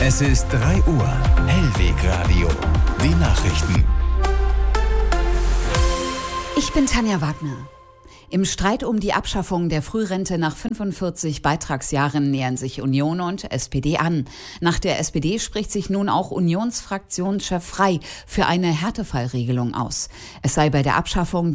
Es ist 3 Uhr. Hellwegradio. Die Nachrichten. Ich bin Tanja Wagner. Im Streit um die Abschaffung der Frührente nach 45 Beitragsjahren nähern sich Union und SPD an. Nach der SPD spricht sich nun auch Unionsfraktionschef Frey für eine Härtefallregelung aus. Es sei bei der Abschaffung